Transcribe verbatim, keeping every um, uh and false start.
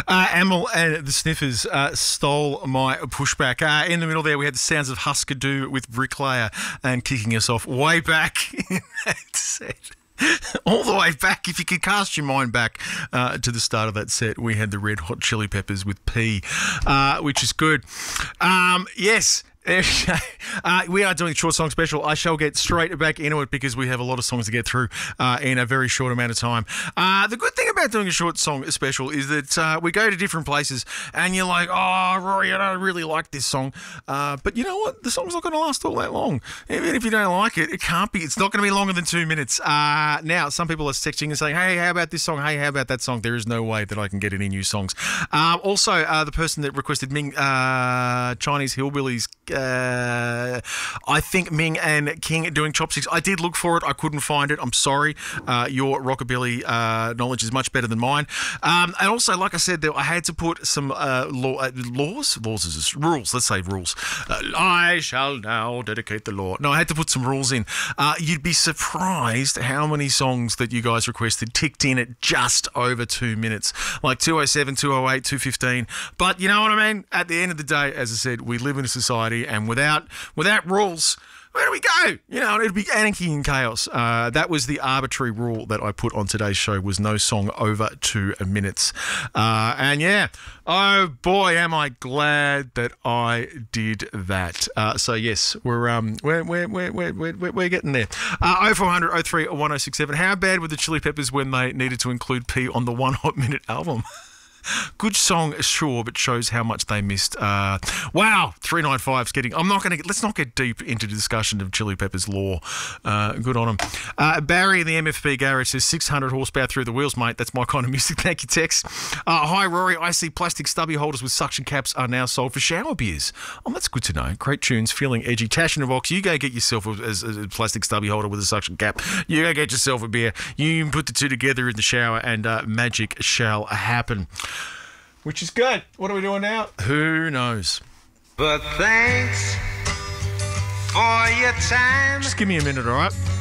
Uh, Amel and the Sniffers uh, stole my pushback. Uh, in the middle there, we had the sounds of Husker Du with Bricklayer and kicking us off way back in that set. All the way back, if you could cast your mind back uh, to the start of that set, we had the Red Hot Chili Peppers with P, uh, which is good. Um, yes. Uh, we are doing a short song special. I shall get straight back into it because we have a lot of songs to get through uh, in a very short amount of time. Uh, the good thing about doing a short song special is that uh, we go to different places and you're like, oh, Rory, I don't really like this song. Uh, but you know what? The song's not going to last all that long. Even if you don't like it, it can't be. It's not going to be longer than two minutes. Uh, now, some people are texting and saying, hey, how about this song? Hey, how about that song? There is no way that I can get any new songs. Um, also, uh, the person that requested Ming uh, Chinese Hillbillies, Uh, I think Ming and King doing chopsticks. I did look for it. I couldn't find it. I'm sorry. Uh, your rockabilly uh, knowledge is much better than mine. Um, and also, like I said, I had to put some uh, law, uh, laws. Laws is rules. Let's say rules. Uh, I shall now dedicate the law. No, I had to put some rules in. Uh, you'd be surprised how many songs that you guys requested ticked in at just over two minutes, like two oh seven, two oh eight, two fifteen. But you know what I mean? At the end of the day, as I said, we live in a society. And without without rules, where do we go? You know, it'd be anarchy and chaos. Uh, that was the arbitrary rule that I put on today's show, was no song over two minutes. Uh, and yeah, oh boy, am I glad that I did that. Uh, so yes, we're um we're we're we're we're we're, we're getting there. Uh, oh four hundred, oh three, one oh six seven. How bad were the Chili Peppers when they needed to include P on the One Hot Minute album? Good song, sure, but shows how much they missed. Uh, wow, three ninety-five's getting... I'm not going to... Let's not get deep into the discussion of Chili Peppers lore. Uh, good on them. Uh, Barry in the M F B garage says, six hundred horsepower through the wheels, mate. That's my kind of music. Thank you, Tex. Uh, hi, Rory. I see plastic stubby holders with suction caps are now sold for shower beers. Oh, that's good to know. Great tunes, feeling edgy. Tash in a box, you go get yourself a, a, a plastic stubby holder with a suction cap. You go get yourself a beer. You can put the two together in the shower and uh, magic shall happen. Which is good. What are we doing now? Who knows? But thanks for your time. Just give me a minute, all right?